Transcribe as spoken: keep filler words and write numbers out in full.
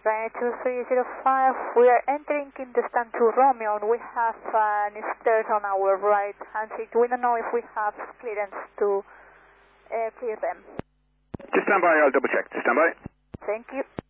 Ryanair two three zero five, we are entering into stand two Romeo and we have uh, stairs on our right hand seat. We don't know if we have clearance to uh, clear them. Just stand by, I'll double check. Just stand by. Thank you.